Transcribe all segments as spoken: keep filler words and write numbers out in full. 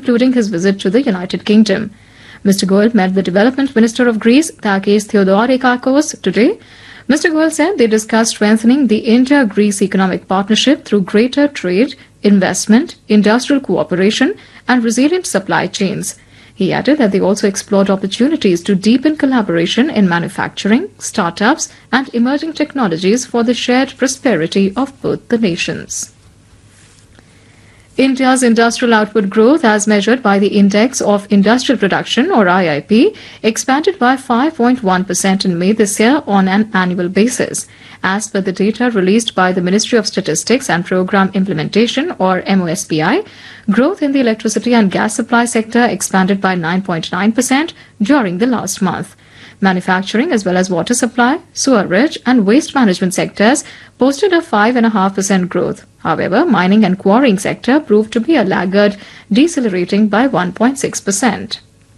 including his visit to the United Kingdom. Mister Goel met the Development Minister of Greece, Takis Theodorakakos, today. Mister Goel said they discussed strengthening the India-Greece economic partnership through greater trade, investment, industrial cooperation, and resilient supply chains. He added that they also explored opportunities to deepen collaboration in manufacturing, startups, and emerging technologies for the shared prosperity of both the nations. India's industrial output growth, as measured by the Index of Industrial Production, or I I P, expanded by five point one percent in May this year on an annual basis. As per the data released by the Ministry of Statistics and Programme Implementation, or M O S P I, growth in the electricity and gas supply sector expanded by nine point nine percent during the last month. Manufacturing as well as water supply, sewerage and waste management sectors posted a five point five percent growth. However, mining and quarrying sector proved to be a laggard, decelerating by one point six percent.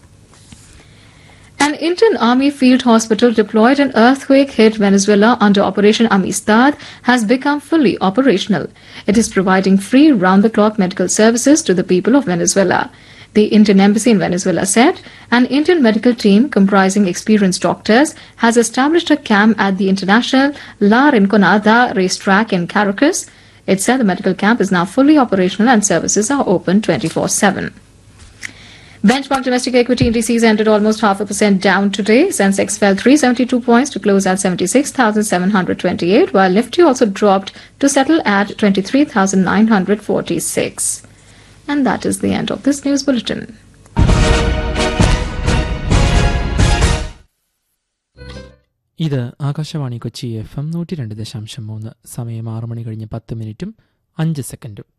An Indian Army field hospital deployed in earthquake-hit Venezuela under Operation Amistad has become fully operational. It is providing free round-the-clock medical services to the people of Venezuela. The Indian Embassy in Venezuela said an Indian medical team comprising experienced doctors has established a camp at the international La Rinconada racetrack in Caracas. It said the medical camp is now fully operational and services are open twenty-four seven. Benchmark domestic equity indices ended almost half a percent down today. Sensex fell three hundred seventy-two points to close at seventy-six thousand seven hundred twenty-eight, while Nifty also dropped to settle at twenty-three thousand nine hundred forty-six. And that is the end of this news bulletin. ഇത് Akashvani Kochi F M നൂറ്റി രണ്ട് ദശാംശം മൂന്ന്. സമയം ആറ് മണി കഴിഞ്ഞ് പത്ത് മിനിറ്റും അഞ്ച് സെക്കൻഡും.